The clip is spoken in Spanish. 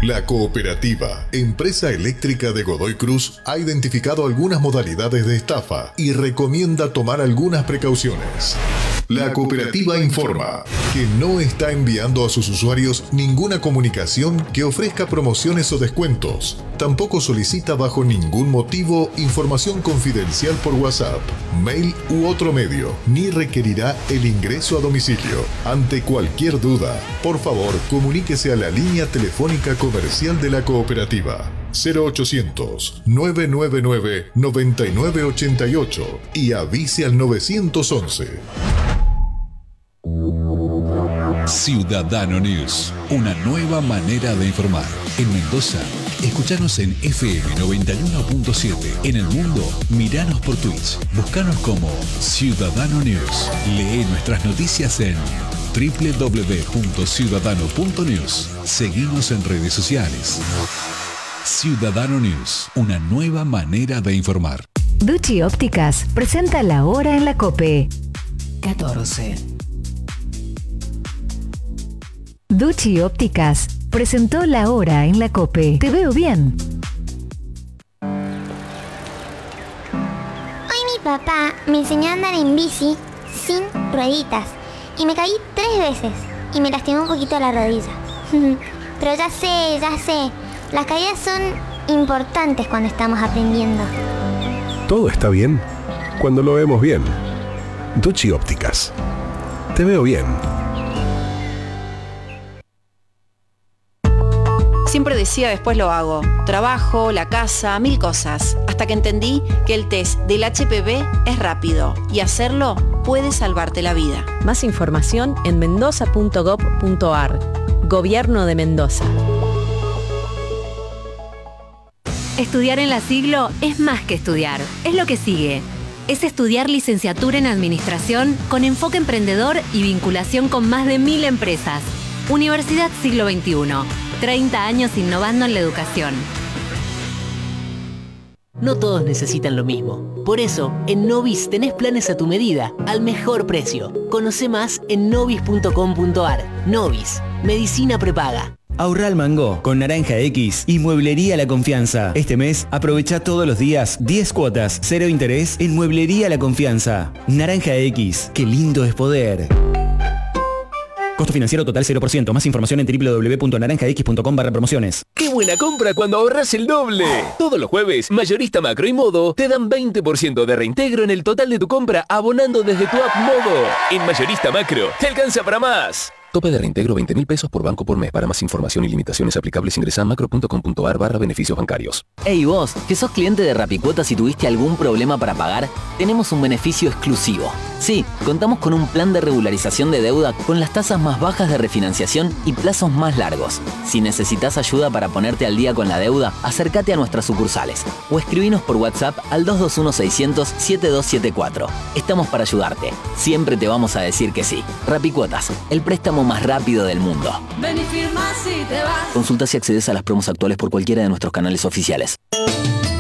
La Cooperativa, empresa eléctrica de Godoy Cruz, ha identificado algunas modalidades de estafa y recomienda tomar algunas precauciones. La Cooperativa informa que no está enviando a sus usuarios ninguna comunicación que ofrezca promociones o descuentos. Tampoco solicita bajo ningún motivo información confidencial por WhatsApp, mail u otro medio, ni requerirá el ingreso a domicilio. Ante cualquier duda, por favor, comuníquese a la línea telefónica comercial de la Cooperativa 0800-999-9988 y avise al 911. Ciudadano News, una nueva manera de informar. En Mendoza, escuchanos en FM 91.7. En el mundo, miranos por Twitch. Búscanos como Ciudadano News. Lee nuestras noticias en www.ciudadano.news. Seguimos en redes sociales. Ciudadano News, una nueva manera de informar. Ducci Ópticas presenta La Hora en la COPE. 14. Ducci Ópticas presentó La Hora en la COPE. Te veo bien. Hoy mi papá me enseñó a andar en bici sin rueditas y me caí 3 veces y me lastimé un poquito la rodilla. Pero ya sé, las caídas son importantes cuando estamos aprendiendo. Todo está bien cuando lo vemos bien. Ducci Ópticas. Te veo bien. Siempre decía después lo hago. Trabajo, la casa, 1000 cosas. Hasta que entendí que el test del HPV es rápido y hacerlo puede salvarte la vida. Más información en mendoza.gov.ar. Gobierno de Mendoza. Estudiar en la Siglo es más que estudiar. Es lo que sigue. Es estudiar licenciatura en Administración con enfoque emprendedor y vinculación con más de 1000 empresas. Universidad Siglo XXI. 30 años innovando en la educación. No todos necesitan lo mismo. Por eso, en Novis tenés planes a tu medida, al mejor precio. Conoce más en novis.com.ar. Novis, medicina prepaga. Ahorra al mango con Naranja X y Mueblería La Confianza. Este mes aprovecha todos los días 10 cuotas, 0 interés en Mueblería La Confianza. Naranja X, qué lindo es poder. Costo financiero total 0%. Más información en www.naranjax.com/promociones. ¡Qué buena compra cuando ahorras el doble! Todos los jueves, Mayorista Macro y Modo te dan 20% de reintegro en el total de tu compra abonando desde tu app Modo. En Mayorista Macro, te alcanza para más. Tope de reintegro 20.000 pesos por banco por mes. Para más información y limitaciones aplicables ingresa a macro.com.ar/beneficios bancarios. Hey vos, que sos cliente de Rapicuotas y tuviste algún problema para pagar, tenemos un beneficio exclusivo. Sí, contamos con un plan de regularización de deuda con las tasas más bajas de refinanciación y plazos más largos. Si necesitas ayuda para ponerte al día con la deuda, acércate a nuestras sucursales o escribinos por WhatsApp al 221-600-7274. Estamos para ayudarte. Siempre te vamos a decir que sí. Rapicuotas, el préstamo más rápido del mundo. Ven y firma si te vas. Consulta si accedes a las promos actuales por cualquiera de nuestros canales oficiales.